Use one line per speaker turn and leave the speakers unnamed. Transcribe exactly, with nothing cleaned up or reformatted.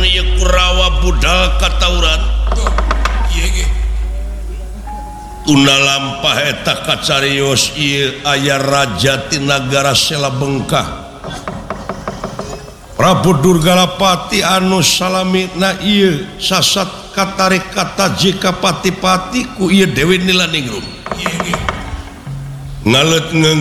Kurawa budal katauran tunda lampah eta kacarios ieu aya raja ti nagara Sela Bengkah Prabu Durgalapati anu salamina ieu sasat katarik kata jika pati-pati ku ieu Dewi Nilaningrum ngalet